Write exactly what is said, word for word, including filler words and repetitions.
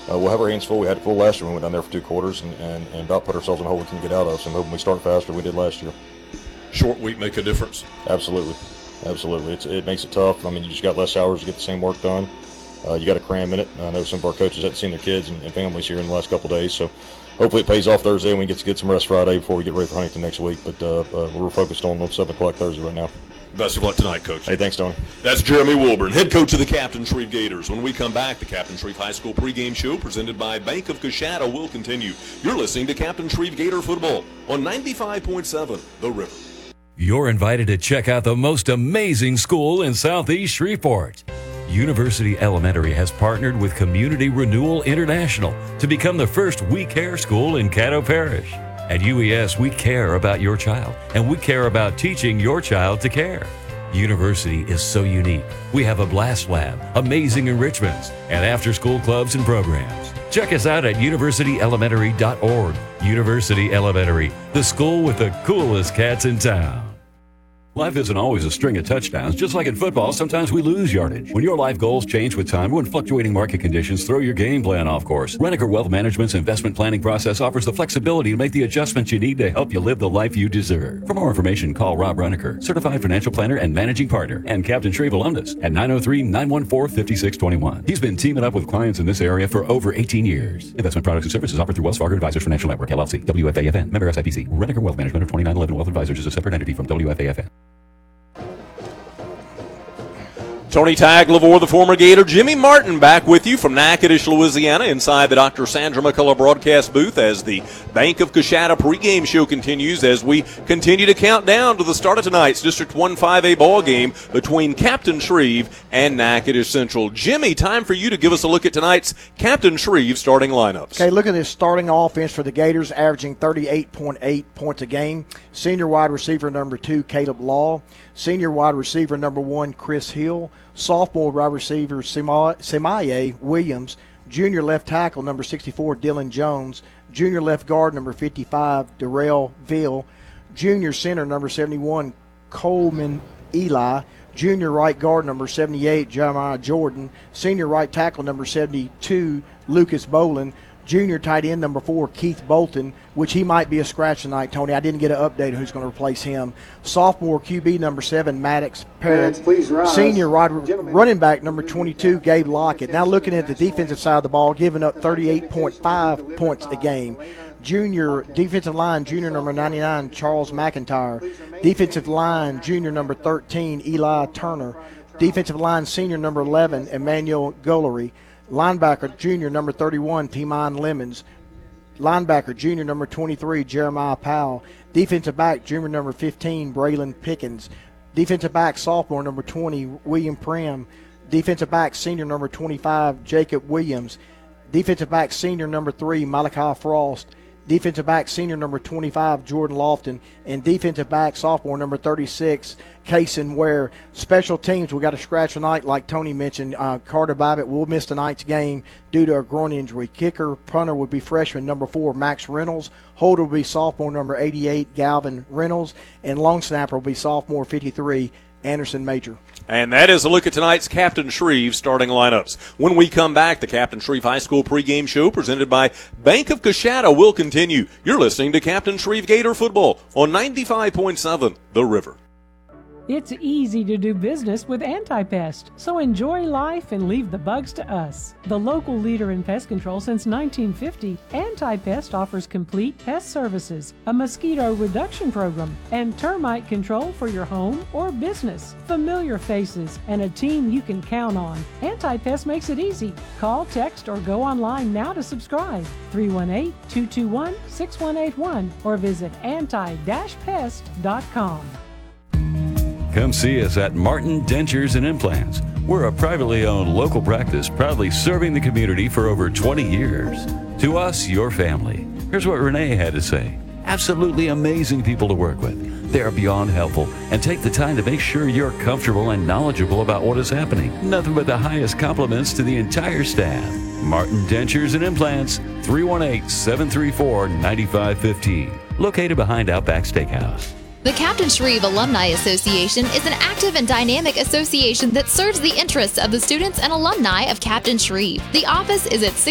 uh, we'll have our hands full. We had it full last year when we went down there for two quarters and, and, and about put ourselves in a hole we couldn't get out of. So I'm hoping we start faster than we did last year. Short week make a difference. Absolutely. Absolutely. It's, it makes it tough. I mean, you just got less hours to get the same work done. Uh, you got to cram in it. I know some of our coaches haven't seen their kids and, and families here in the last couple of days. So hopefully it pays off Thursday and we get to get some rest Friday before we get ready for Huntington next week. But uh, uh, we're focused on seven o'clock Thursday right now. Best of luck tonight, Coach. Hey, thanks, Tony. That's Jeremy Wilburn, head coach of the Captain Shreve Gators. When we come back, the Captain Shreve High School pregame show presented by Bank of Coshada will continue. You're listening to Captain Shreve Gator Football on ninety-five point seven The River. You're invited to check out the most amazing school in Southeast Shreveport. University Elementary has partnered with Community Renewal International to become the first We Care school in Caddo Parish. At U E S, we care about your child, and we care about teaching your child to care. University is so unique. We have a blast lab, amazing enrichments, and after-school clubs and programs. Check us out at university elementary dot org. University Elementary, the school with the coolest cats in town. Life isn't always a string of touchdowns. Just like in football, sometimes we lose yardage. When your life goals change with time, when fluctuating market conditions throw your game plan off course, Renaker Wealth Management's investment planning process offers the flexibility to make the adjustments you need to help you live the life you deserve. For more information, call Rob Renaker, Certified Financial Planner and Managing Partner, and Captain Shreve alumnus at nine oh three, nine one four, five six two one. He's been teaming up with clients in this area for over eighteen years. Investment products and services offered through Wells Fargo Advisors Financial Network, L L C, W F A F N, member S I P C. Renaker Wealth Management of twenty-nine eleven Wealth Advisors is a separate entity from W F A F N. Tony Tagliavore, the former Gator. Jimmy Martin back with you from Natchitoches, Louisiana, inside the Doctor Sandra McCullough broadcast booth as the Bank of Coshada pregame show continues as we continue to count down to the start of tonight's District one five A ball game between Captain Shreve and Natchitoches Central. Jimmy, time for you to give us a look at tonight's Captain Shreve starting lineups. Okay, look at this starting offense for the Gators, averaging thirty-eight point eight points a game. Senior wide receiver number two, Caleb Law. Senior wide receiver number one, Chris Hill. Sophomore wide receiver Semaye Williams. Junior left tackle number sixty-four, Dylan Jones. Junior left guard number fifty-five, Darrell Ville. Junior center number seventy-one, Coleman Eli. Junior right guard number seventy-eight, Jeremiah Jordan. Senior right tackle number seventy-two, Lucas Boland. Junior tight end number four, Keith Bolton, which he might be a scratch tonight, Tony. I didn't get an update on who's going to replace him. Sophomore Q B number seven, Maddox Parrott. Senior rod, running back number twenty-two, Gabe Lockett. Now looking at the defensive side of the ball, giving up thirty-eight point five points a game. Junior defensive line, junior number ninety-nine, Charles McIntyre. Defensive line, junior number thirteen, Eli Turner. Defensive line, senior number eleven, Emmanuel Gollery. Linebacker, junior number thirty-one, Timon Lemons. Linebacker, junior number twenty-three, Jeremiah Powell. Defensive back, junior number fifteen, Braylon Pickens. Defensive back, sophomore number twenty, William Prim. Defensive back, senior number twenty-five, Jacob Williams. Defensive back, senior number three, Malachi Frost. Defensive back, senior number twenty-five, Jordan Lofton. And defensive back, sophomore number thirty-six, Kaysen Ware. Special teams, we got a scratch tonight, like Tony mentioned. Uh, Carter Babbitt will miss tonight's game due to a groin injury. Kicker, punter would be freshman number four, Max Reynolds. Holder will be sophomore number eighty-eight, Galvin Reynolds. And long snapper will be sophomore fifty-three, Anderson Major. And that is a look at tonight's Captain Shreve starting lineups. When we come back, the Captain Shreve High School pregame show presented by Bank of Coshada will continue. You're listening to Captain Shreve Gator Football on ninety-five point seven The River. It's easy to do business with Anti-Pest, so enjoy life and leave the bugs to us. The local leader in pest control since nineteen fifty, Anti-Pest offers complete pest services, a mosquito reduction program, and termite control for your home or business. Familiar faces and a team you can count on. Anti-Pest makes it easy. Call, text, or go online now to subscribe. three one eight, two two one, six one eight one or visit anti dash pest dot com. Come see us at Martin Dentures and Implants. We're a privately owned local practice proudly serving the community for over twenty years. To us, your family. Here's what Renee had to say. Absolutely amazing people to work with. They are beyond helpful and take the time to make sure you're comfortable and knowledgeable about what is happening. Nothing but the highest compliments to the entire staff. Martin Dentures and Implants, three one eight, seven three four, nine five one five. Located behind Outback Steakhouse. The Captain Shreve Alumni Association is an active and dynamic association that serves the interests of the students and alumni of Captain Shreve. The office is at